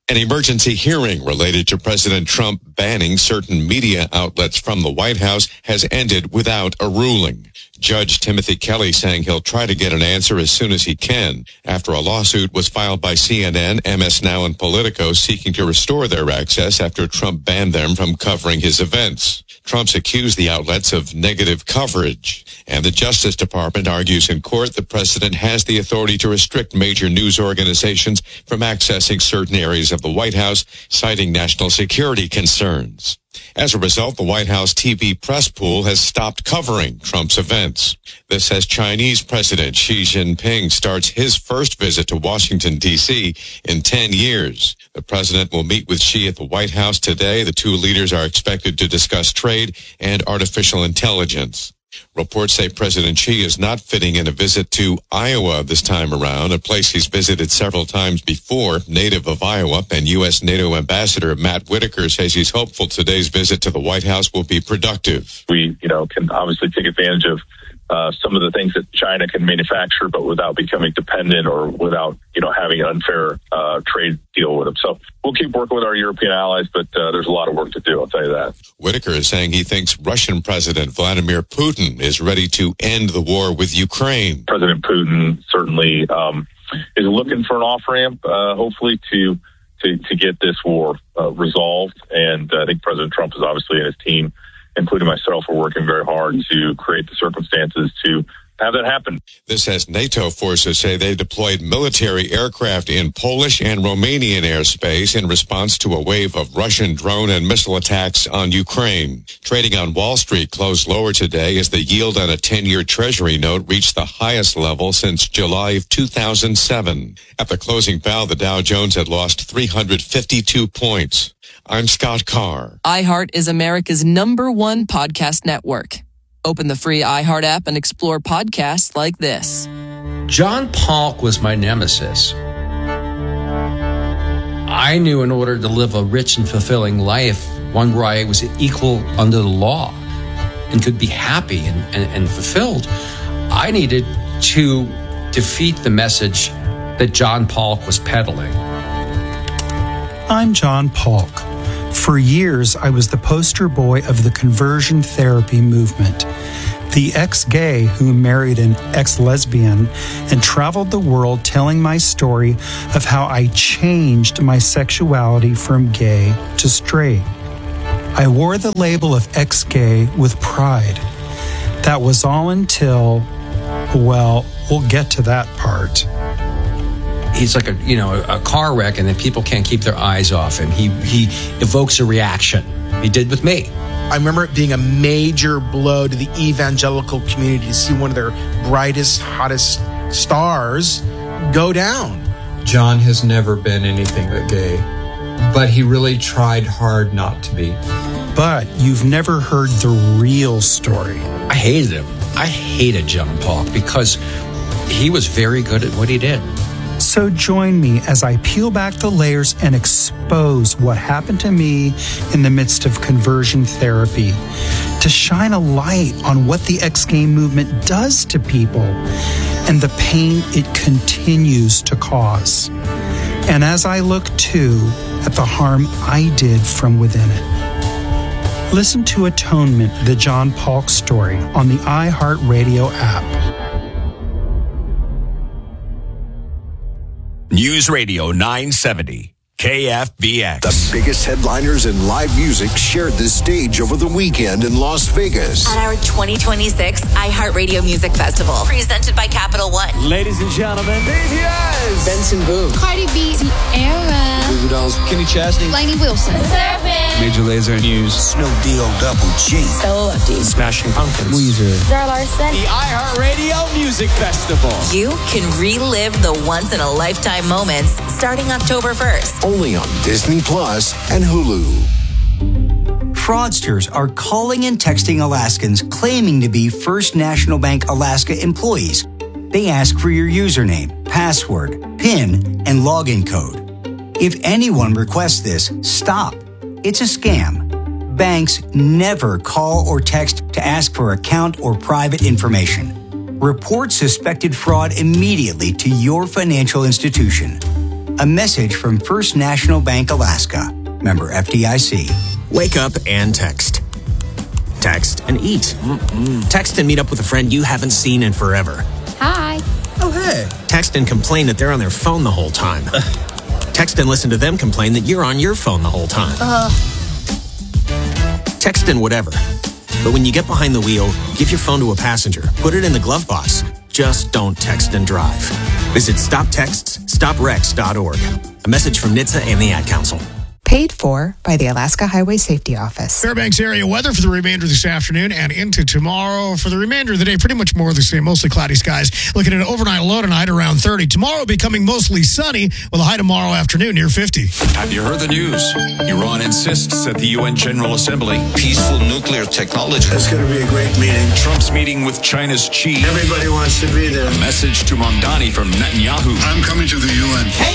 An emergency hearing related to President Trump banning certain media outlets from the White House has ended without a ruling. Judge Timothy Kelly saying he'll try to get an answer as soon as he can after a lawsuit was filed by CNN, MS Now, and Politico seeking to restore their access after Trump banned them from covering his events. Trump's accused the outlets of negative coverage, and the Justice Department argues in court the president has the authority to restrict major news organizations from accessing certain areas of the White House, citing national security concerns. As a result, the White House TV press pool has stopped covering Trump's events. This as Chinese President Xi Jinping starts his first visit to Washington, D.C. in 10 years. The president will meet with Xi at the White House today. The two leaders are expected to discuss trade and artificial intelligence. Reports say President Xi is not fitting in a visit to Iowa this time around, a place he's visited several times before. Native of Iowa and U.S. NATO Ambassador Matt Whitaker says he's hopeful today's visit to the White House will be productive. We, can obviously take advantage of some of the things that China can manufacture, but without becoming dependent or without, having an unfair trade deal with them. So we'll keep working with our European allies, but there's a lot of work to do, I'll tell you that. Whitaker is saying he thinks Russian President Vladimir Putin is ready to end the war with Ukraine. President Putin certainly is looking for an off-ramp, hopefully, to get this war resolved. And I think President Trump is obviously and his team, including myself, are working very hard to create the circumstances to have that happen. This as NATO forces say they deployed military aircraft in Polish and Romanian airspace in response to a wave of Russian drone and missile attacks on Ukraine. Trading on Wall Street closed lower today as the yield on a 10-year Treasury note reached the highest level since July of 2007. At the closing bell, the Dow Jones had lost 352 points. I'm Scott Carr. iHeart is America's #1 podcast network. Open the free iHeart app and explore podcasts like this. John Polk was my nemesis. I knew in order to live a rich and fulfilling life, one where I was equal under the law and could be happy and fulfilled, I needed to defeat the message that John Polk was peddling. I'm John Polk. For years, I was the poster boy of the conversion therapy movement, the ex-gay who married an ex-lesbian and traveled the world telling my story of how I changed my sexuality from gay to straight. I wore the label of ex-gay with pride. That was all until, well, we'll get to that part. He's like a car wreck, and then people can't keep their eyes off him. He evokes a reaction. He did with me. I remember it being a major blow to the evangelical community to see one of their brightest, hottest stars go down. John has never been anything but gay, but he really tried hard not to be. But you've never heard the real story. I hated him. I hated John Polk because he was very good at what he did. So join me as I peel back the layers and expose what happened to me in the midst of conversion therapy, to shine a light on what the ex-gay movement does to people and the pain it continues to cause. And as I look too at the harm I did from within it. Listen to Atonement, the John Polk story on the iHeartRadio app. News Radio 970, KFBX. The biggest headliners in live music shared the stage over the weekend in Las Vegas. At our 2026 iHeartRadio Music Festival, presented by Capital One. Ladies and gentlemen, BTS, Benson Boone, Cardi B, Tierra, Goo Goo Dolls, Kenny Chesney, Lainey Wilson, Major Lazer, News, Snoop D.O. Double G, Stella Lefty, Smashing Pumpkins, Weezer, Zara Larson. The iHeartRadio Music Festival. You can relive the once-in-a-lifetime moments starting October 1st. Only on Disney Plus and Hulu. Fraudsters are calling and texting Alaskans claiming to be First National Bank Alaska employees. They ask for your username, password, PIN, and login code. If anyone requests this, stop. It's a scam. Banks never call or text to ask for account or private information. Report suspected fraud immediately to your financial institution. A message from First National Bank Alaska. Member FDIC. Wake up and text. Text and eat. Text and meet up with a friend you haven't seen in forever. Hi. Oh, hey. Text and complain that they're on their phone the whole time. Text and listen to them complain that you're on your phone the whole time. Text and whatever. But when you get behind the wheel, give your phone to a passenger. Put it in the glove box. Just don't text and drive. Visit StopTextsStopWrecks.org. A message from NHTSA and the Ad Council. Paid for by the Alaska Highway Safety Office. Fairbanks area weather for the remainder of this afternoon and into tomorrow. For the remainder of the day, pretty much more of the same, mostly cloudy skies. Looking at an overnight low tonight around 30. Tomorrow becoming mostly sunny with a high tomorrow afternoon near 50. Have you heard the news? Iran insists at the UN General Assembly. Peaceful nuclear technology. It's going to be a great meeting. Trump's meeting with China's Xi. Everybody wants to be there. A message to Mamdani from Netanyahu. I'm coming to the UN.